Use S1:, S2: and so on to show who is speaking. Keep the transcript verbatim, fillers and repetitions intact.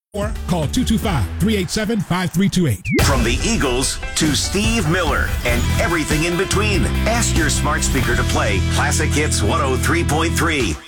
S1: Or call two two five, three eight seven, five three two eight.
S2: From the Eagles to Steve Miller and everything in between. Ask your smart speaker to play Classic Hits one oh three point three.